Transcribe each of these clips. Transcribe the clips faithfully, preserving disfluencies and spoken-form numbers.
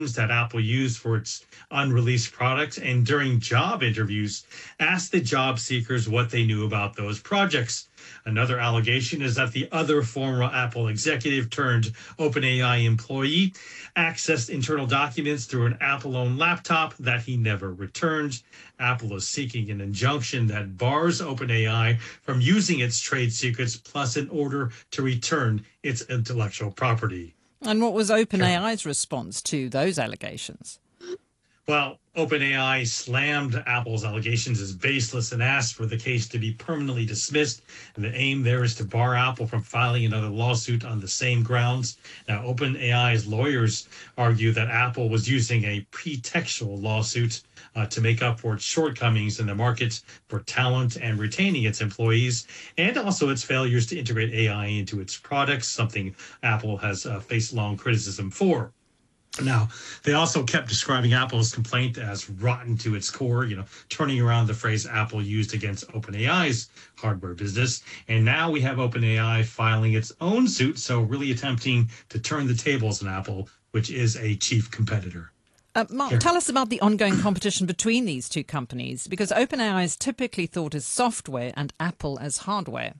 that Apple used for its unreleased products, and during job interviews, asked the job seekers what they knew about those projects. Another allegation is that the other former Apple executive turned OpenAI employee accessed internal documents through an Apple-owned laptop that he never returned. Apple is seeking an injunction that bars OpenAI from using its trade secrets, plus an order to return its intellectual property. And what was OpenAI's response to those allegations? Well, OpenAI slammed Apple's allegations as baseless and asked for the case to be permanently dismissed. And the aim there is to bar Apple from filing another lawsuit on the same grounds. Now, OpenAI's lawyers argue that Apple was using a pretextual lawsuit uh, to make up for its shortcomings in the market for talent and retaining its employees, and also its failures to integrate A I into its products, something Apple has uh, faced long criticism for. Now, they also kept describing Apple's complaint as rotten to its core, you know, turning around the phrase Apple used against OpenAI's hardware business. And now we have OpenAI filing its own suit, so really attempting to turn the tables on Apple, which is a chief competitor. Uh, Mark, tell us about the ongoing competition between these two companies, because OpenAI is typically thought as software and Apple as hardware.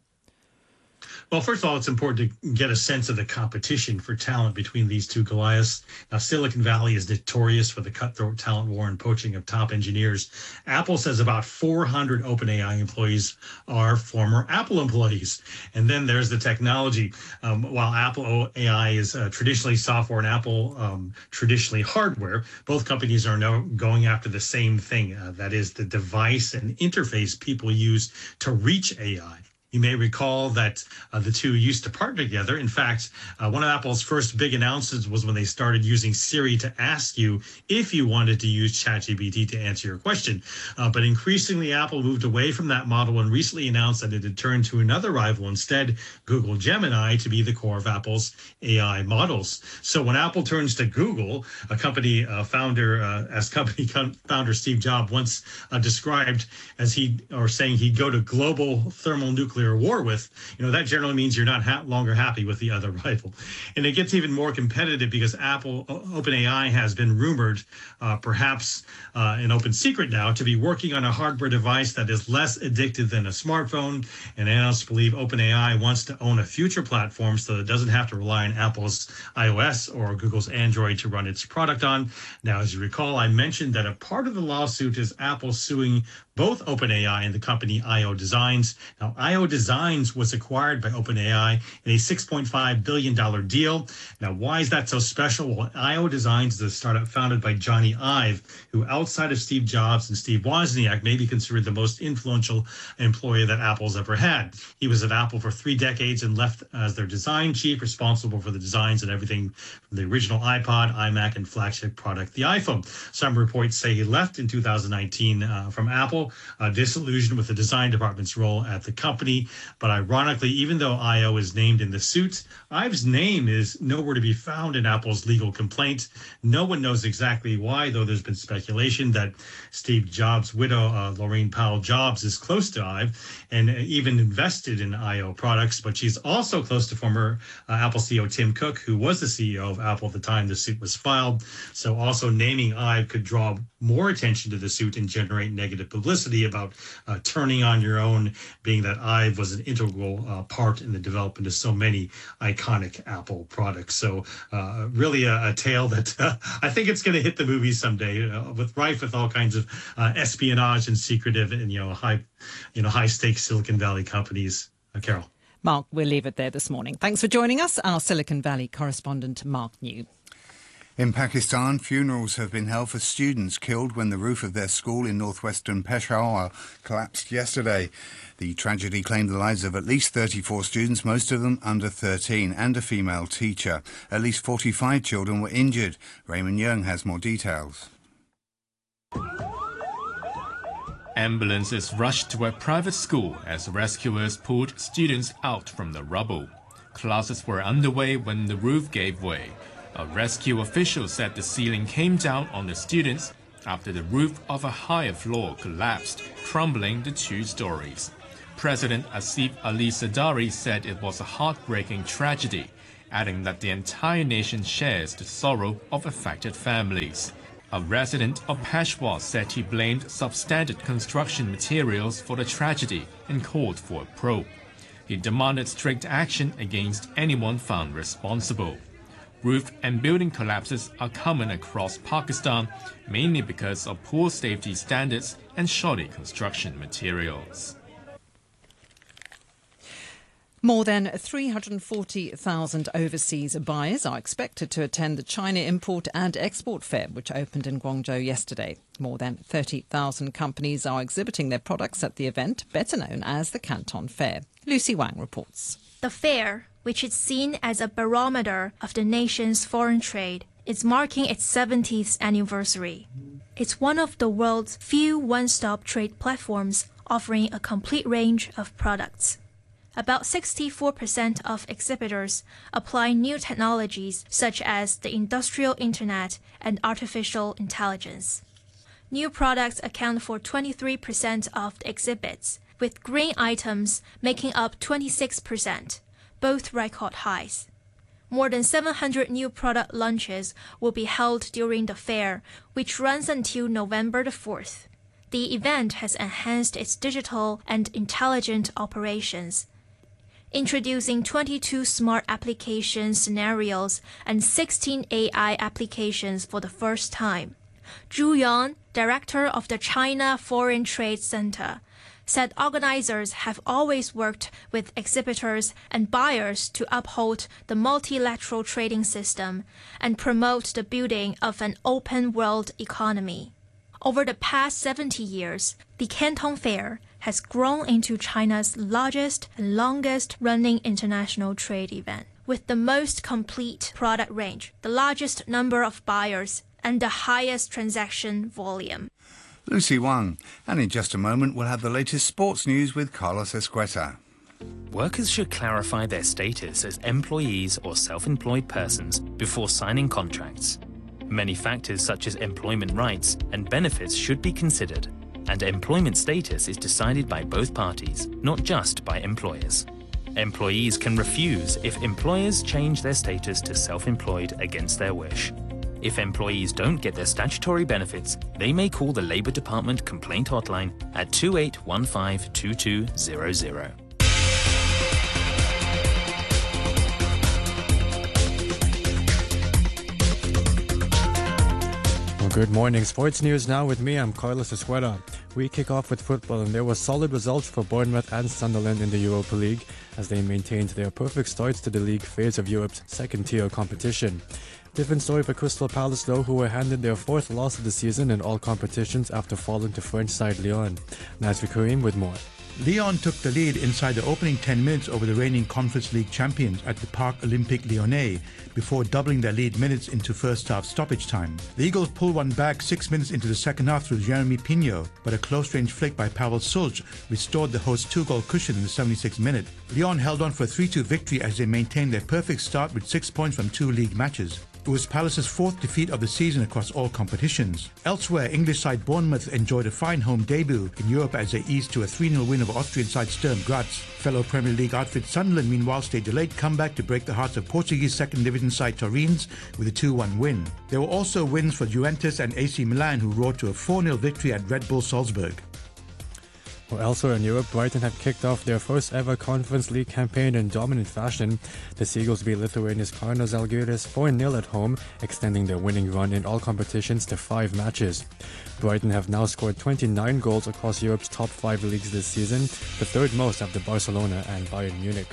Well, first of all, it's important to get a sense of the competition for talent between these two Goliaths. Now, Silicon Valley is notorious for the cutthroat talent war and poaching of top engineers. Apple says about four hundred OpenAI employees are former Apple employees. And then there's the technology. Um, while Apple A I is uh, traditionally software and Apple um, traditionally hardware, both companies are now going after the same thing. Uh, that is the device and interface people use to reach A I. You may recall that uh, the two used to partner together. In fact, uh, one of Apple's first big announcements was when they started using Siri to ask you if you wanted to use ChatGPT to answer your question. Uh, but increasingly, Apple moved away from that model and recently announced that it had turned to another rival instead, Google Gemini, to be the core of Apple's A I models. So when Apple turns to Google, a company uh, founder, uh, as company founder Steve Jobs once uh, described as he, or saying he'd go to global thermonuclear war with, you know, that generally means you're not ha- longer happy with the other rival. And it gets even more competitive because Apple, OpenAI has been rumored, uh, perhaps uh, an open secret now, to be working on a hardware device that is less addictive than a smartphone. And analysts believe OpenAI wants to own a future platform so that it doesn't have to rely on Apple's iOS or Google's Android to run its product on. Now, as you recall, I mentioned that a part of the lawsuit is Apple suing both OpenAI and the company I O Designs. Now, I O Designs was acquired by OpenAI in a six point five billion dollars deal. Now, why is that so special? Well, I O Designs is a startup founded by Johnny Ive, who outside of Steve Jobs and Steve Wozniak may be considered the most influential employee that Apple's ever had. He was at Apple for three decades and left as their design chief, responsible for the designs and everything from the original iPod, iMac, and flagship product, the iPhone. Some reports say he left in two thousand nineteen uh, from Apple, Uh, disillusioned with the design department's role at the company. But ironically, even though I O is named in the suit, Ive's name is nowhere to be found in Apple's legal complaint. No one knows exactly why, though there's been speculation that Steve Jobs' widow, uh, Lorraine Powell Jobs, is close to Ive and even invested in I O products. But she's also close to former uh, Apple C E O Tim Cook, who was the C E O of Apple at the time the suit was filed. So also naming Ive could draw more attention to the suit and generate negative publicity about uh, turning on your own, being that Ive was an integral uh, part in the development of so many iconic Apple products. So uh, really a, a tale that uh, I think it's going to hit the movies someday, uh, with rife with all kinds of uh, espionage and secretive and, you know, high, you know, high stakes Silicon Valley companies. Uh, Carol. Mark, we'll leave it there this morning. Thanks for joining us, our Silicon Valley correspondent, Mark New. In Pakistan, funerals have been held for students killed when the roof of their school in northwestern Peshawar collapsed yesterday. The tragedy claimed the lives of at least thirty-four students, most of them under thirteen, and a female teacher. At least forty-five children were injured. Raymond Young has more details. Ambulances rushed to a private school as rescuers pulled students out from the rubble. Classes were underway when the roof gave way. A rescue official said the ceiling came down on the students after the roof of a higher floor collapsed, crumbling the two stories. President Asif Ali Zardari said it was a heartbreaking tragedy. adding that the entire nation shares the sorrow of affected families. A resident of Peshawar said he blamed substandard construction materials for the tragedy and called for a probe. He demanded strict action against anyone found responsible. Roof and building collapses are common across Pakistan, mainly because of poor safety standards and shoddy construction materials. More than three hundred forty thousand overseas buyers are expected to attend the China Import and Export Fair, which opened in Guangzhou yesterday. More than thirty thousand companies are exhibiting their products at the event, better known as the Canton Fair. Lucy Wang reports. The fair, which is seen as a barometer of the nation's foreign trade, is marking its seventieth anniversary. It's one of the world's few one-stop trade platforms offering a complete range of products. About sixty-four percent of exhibitors apply new technologies such as the industrial internet and artificial intelligence. New products account for twenty-three percent of the exhibits, with green items making up twenty-six percent, both record highs. More than seven hundred new product launches will be held during the fair, which runs until November the fourth. The event has enhanced its digital and intelligent operations, introducing twenty-two smart application scenarios and sixteen A I applications for the first time. Zhu Yuan, director of the China Foreign Trade Center, said organizers have always worked with exhibitors and buyers to uphold the multilateral trading system and promote the building of an open world economy. Over the past seventy years, the Canton Fair has grown into China's largest and longest-running international trade event, with the most complete product range, the largest number of buyers, and the highest transaction volume. Lucy Wang. And in just a moment, we'll have the latest sports news with Carlos Esqueta. Workers should clarify their status as employees or self-employed persons before signing contracts. Many factors such as employment rights and benefits should be considered, and employment status is decided by both parties, not just by employers. Employees can refuse if employers change their status to self-employed against their wish. If employees don't get their statutory benefits, they may call the Labour Department complaint hotline at two eight one five two two zero zero. Good morning. Sports news now with me. I'm Carlos Esqueta. We kick off with football, and there were solid results for Bournemouth and Sunderland in the Europa League as they maintained their perfect starts to the league phase of Europe's second-tier competition. Different story for Crystal Palace, though, who were handed their fourth loss of the season in all competitions after falling to French side Lyon. Nazri Karim with more. Lyon took the lead inside the opening ten minutes over the reigning Conference League champions at the Parc Olympique Lyonnais before doubling their lead minutes into first-half stoppage time. The Eagles pulled one back six minutes into the second half through Jeremy Pignot, but a close-range flick by Pavel Sulj restored the hosts' two-goal cushion in the seventy-sixth minute. Lyon held on for a three two victory as they maintained their perfect start with six points from two league matches. It was Palace's fourth defeat of the season across all competitions. Elsewhere, English side Bournemouth enjoyed a fine home debut in Europe as they eased to a three nil win over Austrian side Sturm Graz. Fellow Premier League outfit Sunderland, meanwhile, stayed delayed comeback to break the hearts of Portuguese second division side Torrens with a two one win. There were also wins for Juventus and A C Milan, who rode to a four nil victory at Red Bull Salzburg. Well, elsewhere in Europe, Brighton have kicked off their first ever Conference League campaign in dominant fashion. The Seagulls beat Lithuania's Kauno Žalgiris four nil at home, extending their winning run in all competitions to five matches. Brighton have now scored twenty-nine goals across Europe's top five leagues this season, the third most after Barcelona and Bayern Munich.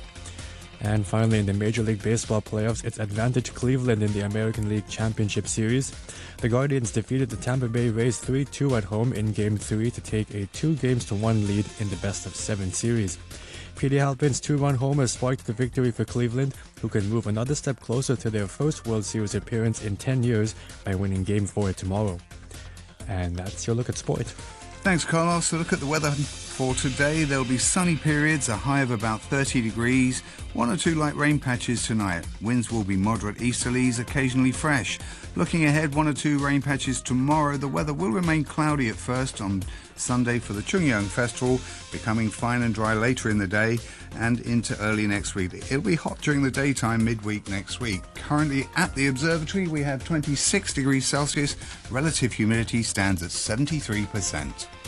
And finally, in the Major League Baseball playoffs, it's advantage Cleveland in the American League Championship Series. The Guardians defeated the Tampa Bay Rays three two at home in Game three to take a two games to one lead in the best of seven series. Petey Halpin's two-run homer sparked the victory for Cleveland, who can move another step closer to their first World Series appearance in ten years by winning Game four tomorrow. And that's your look at sport. Thanks, Carlos. So look at the weather for today. There'll be sunny periods, a high of about thirty degrees, one or two light rain patches tonight. Winds will be moderate easterlies, occasionally fresh. Looking ahead, one or two rain patches tomorrow. The weather will remain cloudy at first on Sunday for the Chungyang Festival, becoming fine and dry later in the day. and into early next week. It'll be hot during the daytime midweek next week. Currently at the observatory we have twenty-six degrees Celsius. Relative humidity stands at seventy-three percent.